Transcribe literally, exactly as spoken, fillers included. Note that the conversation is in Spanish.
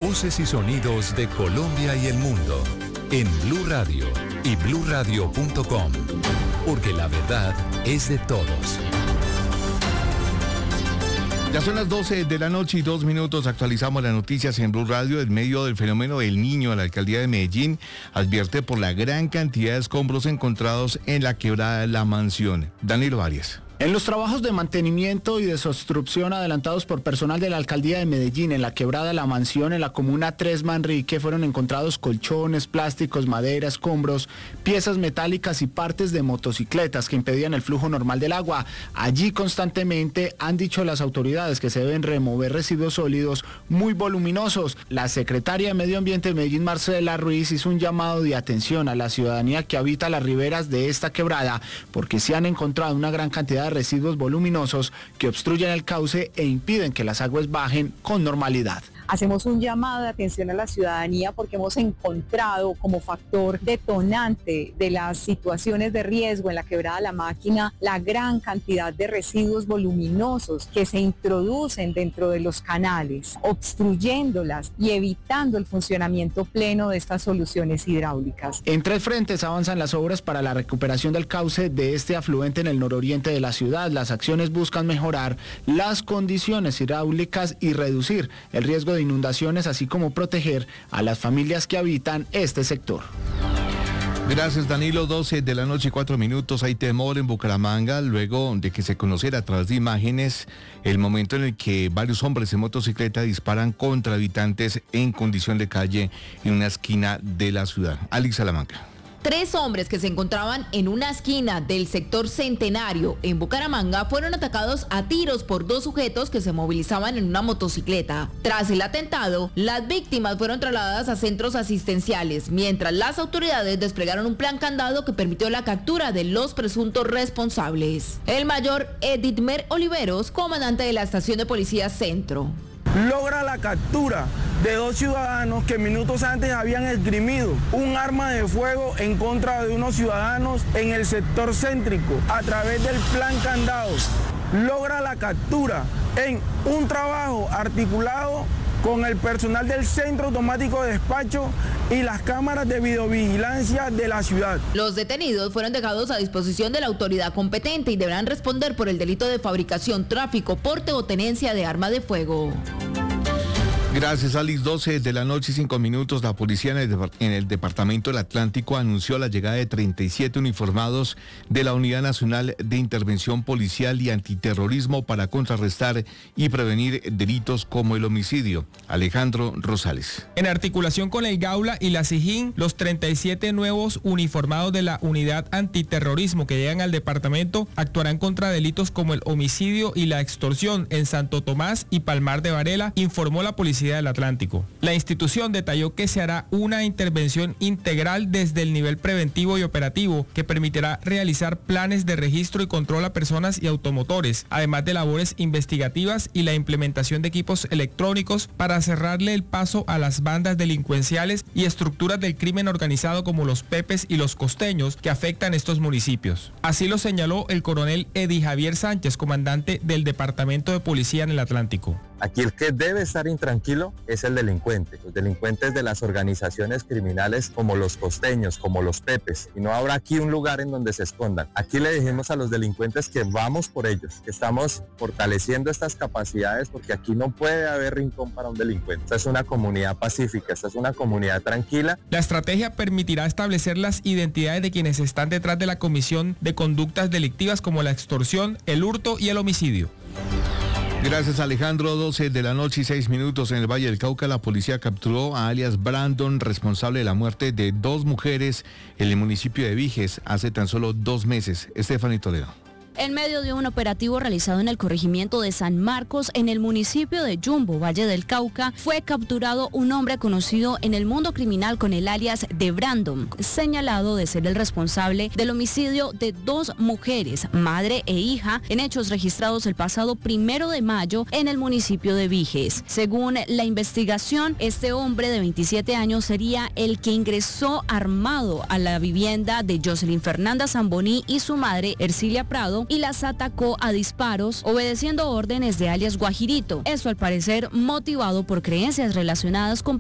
Voces y sonidos de Colombia y el mundo en Blue Radio y blue radio punto com, porque la verdad es de todos. Ya son las doce de la noche y dos minutos. Actualizamos las noticias en Blue Radio. En medio del fenómeno del Niño, la alcaldía de Medellín advierte por la gran cantidad de escombros encontrados en la quebrada de La Mansión. Danilo Arias. En los trabajos de mantenimiento y desobstrucción adelantados por personal de la alcaldía de Medellín en la quebrada La Mansión, en la comuna tres Manrique, fueron encontrados colchones, plásticos, madera, escombros, piezas metálicas y partes de motocicletas que impedían el flujo normal del agua. Allí constantemente han dicho las autoridades que se deben remover residuos sólidos muy voluminosos. La secretaria de Medio Ambiente de Medellín, Marcela Ruiz, hizo un llamado de atención a la ciudadanía que habita las riberas de esta quebrada, porque se han encontrado una gran cantidad de residuos voluminosos que obstruyen el cauce e impiden que las aguas bajen con normalidad. Hacemos un llamado de atención a la ciudadanía porque hemos encontrado como factor detonante de las situaciones de riesgo en la quebrada La Máquina la gran cantidad de residuos voluminosos que se introducen dentro de los canales, obstruyéndolas y evitando el funcionamiento pleno de estas soluciones hidráulicas. En tres frentes avanzan las obras para la recuperación del cauce de este afluente en el nororiente de la ciudad. Las acciones buscan mejorar las condiciones hidráulicas y reducir el riesgo de inundaciones, así como proteger a las familias que habitan este sector. Gracias, Danilo. doce de la noche y cuatro minutos. Hay temor en Bucaramanga luego de que se conociera a través de imágenes el momento en el que varios hombres en motocicleta disparan contra habitantes en condición de calle en una esquina de la ciudad. Alex Salamanca. Tres hombres que se encontraban en una esquina del sector Centenario en Bucaramanga fueron atacados a tiros por dos sujetos que se movilizaban en una motocicleta. Tras el atentado, las víctimas fueron trasladadas a centros asistenciales, mientras las autoridades desplegaron un plan candado que permitió la captura de los presuntos responsables. El mayor Editmer Oliveros, comandante de la estación de policía Centro, logra la captura de dos ciudadanos que minutos antes habían esgrimido un arma de fuego en contra de unos ciudadanos en el sector céntrico a través del plan candado. Logra la captura en un trabajo articulado con el personal del Centro Automático de Despacho y las cámaras de videovigilancia de la ciudad. Los detenidos fueron dejados a disposición de la autoridad competente y deberán responder por el delito de fabricación, tráfico, porte o tenencia de arma de fuego. Gracias, Alex. doce de la noche y cinco minutos. La policía en el, depart- en el Departamento del Atlántico anunció la llegada de treinta y siete uniformados de la Unidad Nacional de Intervención Policial y Antiterrorismo para contrarrestar y prevenir delitos como el homicidio. Alejandro Rosales. En articulación con el Gaula y la SIJIN, los treinta y siete nuevos uniformados de la Unidad Antiterrorismo que llegan al departamento actuarán contra delitos como el homicidio y la extorsión en Santo Tomás y Palmar de Varela, informó la Policía del Atlántico. La institución detalló que se hará una intervención integral desde el nivel preventivo y operativo que permitirá realizar planes de registro y control a personas y automotores, además de labores investigativas y la implementación de equipos electrónicos para cerrarle el paso a las bandas delincuenciales y estructuras del crimen organizado como los Pepes y los Costeños que afectan estos municipios. Así lo señaló el coronel Edi Javier Sánchez, comandante del Departamento de Policía en el Atlántico. Aquí el que debe estar intranquilo es el delincuente, los delincuentes de las organizaciones criminales como los Costeños, como los Pepes, y no habrá aquí un lugar en donde se escondan. Aquí le dijimos a los delincuentes que vamos por ellos, que estamos fortaleciendo estas capacidades porque aquí no puede haber rincón para un delincuente. Esta es una comunidad pacífica, esta es una comunidad tranquila. La estrategia permitirá establecer las identidades de quienes están detrás de la comisión de conductas delictivas como la extorsión, el hurto y el homicidio. Gracias, Alejandro. doce de la noche y seis minutos. En el Valle del Cauca, la policía capturó a alias Brandon, responsable de la muerte de dos mujeres en el municipio de Viges hace tan solo dos meses. Estefanía Toledo. En medio de un operativo realizado en el corregimiento de San Marcos, en el municipio de Yumbo, Valle del Cauca, fue capturado un hombre conocido en el mundo criminal con el alias de Brandon, señalado de ser el responsable del homicidio de dos mujeres, madre e hija, en hechos registrados el pasado primero de mayo en el municipio de Viges. Según la investigación, este hombre de veintisiete años sería el que ingresó armado a la vivienda de Jocelyn Fernanda Zamboní y su madre, Ercilia Prado, y las atacó a disparos, obedeciendo órdenes de alias Guajirito. Esto al parecer motivado por creencias relacionadas con